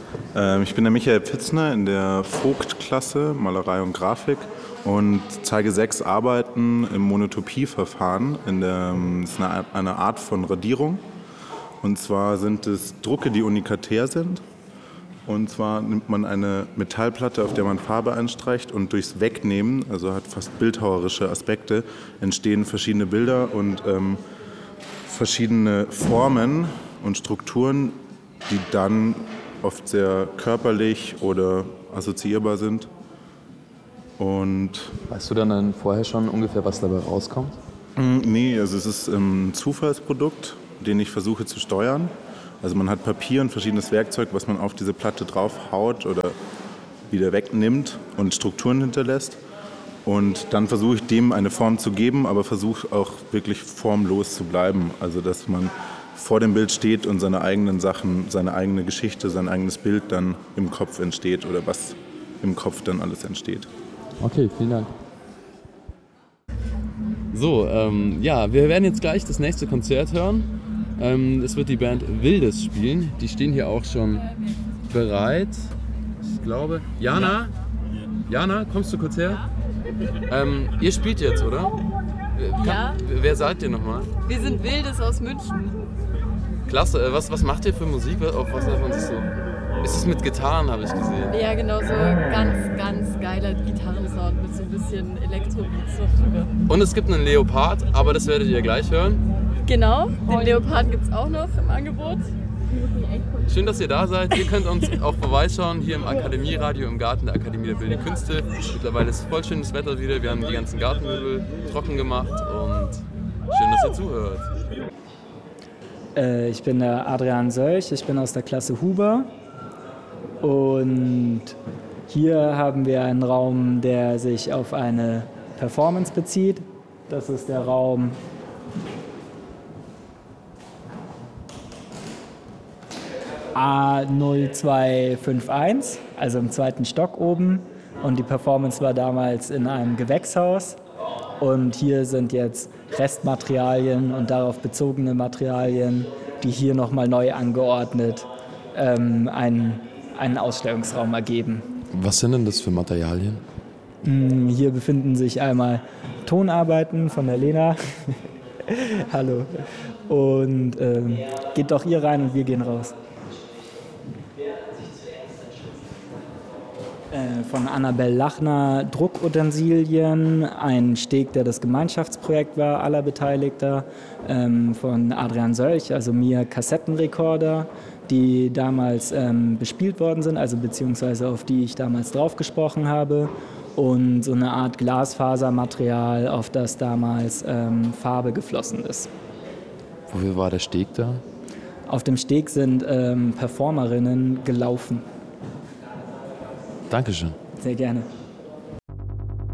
Ich bin der Michael Pitzner in der Vogt-Klasse, Malerei und Grafik, und zeige 6 Arbeiten im Monotopie-Verfahren. Das ist eine Art von Radierung. Und zwar sind es Drucke, die unikatär sind. Und zwar nimmt man eine Metallplatte, auf der man Farbe einstreicht, und durchs Wegnehmen, also hat fast bildhauerische Aspekte, entstehen verschiedene Bilder und verschiedene Formen und Strukturen, die dann oft sehr körperlich oder assoziierbar sind. Und weißt du dann vorher schon ungefähr, was dabei rauskommt? Nee, also es ist ein Zufallsprodukt, den ich versuche zu steuern. Also man hat Papier und verschiedenes Werkzeug, was man auf diese Platte draufhaut oder wieder wegnimmt und Strukturen hinterlässt. Und dann versuche ich dem eine Form zu geben, aber versuche auch wirklich formlos zu bleiben. Also dass man vor dem Bild steht und seine eigenen Sachen, seine eigene Geschichte, sein eigenes Bild dann im Kopf entsteht oder was im Kopf dann alles entsteht. Okay, vielen Dank. So, wir werden jetzt gleich das nächste Konzert hören. Es wird die Band Wildes spielen. Die stehen hier auch schon bereit. Ich glaube, Jana, kommst du kurz her? Ihr spielt jetzt, oder? Ja. Wer seid ihr nochmal? Wir sind Wildes aus München. Klasse. Was macht ihr für Musik? Auf was darf man sich so? Ist es mit Gitarren, habe ich gesehen? Ja, genau, so ganz, ganz geiler Gitarrensound mit so ein bisschen Elektrobeats noch drüber. Und es gibt einen Leopard, aber das werdet ihr gleich hören. Genau, den Leopard gibt es auch noch im Angebot. Schön, dass ihr da seid. Ihr könnt uns auch vorbeischauen hier im Akademieradio im Garten der Akademie der Bildenden Künste. Mittlerweile ist voll schönes Wetter wieder. Wir haben die ganzen Gartenmöbel trocken gemacht und schön, dass ihr zuhört. Ich bin der Adrian Sölch, ich bin aus der Klasse Huber und hier haben wir einen Raum, der sich auf eine Performance bezieht. Das ist der Raum A0251, also im 2. Stock oben, und die Performance war damals in einem Gewächshaus. Und hier sind jetzt Restmaterialien und darauf bezogene Materialien, die hier nochmal neu angeordnet einen Ausstellungsraum ergeben. Was sind denn das für Materialien? Hier befinden sich einmal Tonarbeiten von der Lena. Hallo. Und geht doch ihr rein und wir gehen raus. Von Annabel Lachner Druckutensilien, ein Steg, der das Gemeinschaftsprojekt war, aller Beteiligter, von Adrian Sölch, also mir Kassettenrekorder, die damals bespielt worden sind, also beziehungsweise auf die ich damals drauf gesprochen habe, und so eine Art Glasfasermaterial, auf das damals Farbe geflossen ist. Wofür war der Steg da? Auf dem Steg sind Performerinnen gelaufen. Dankeschön. Sehr gerne.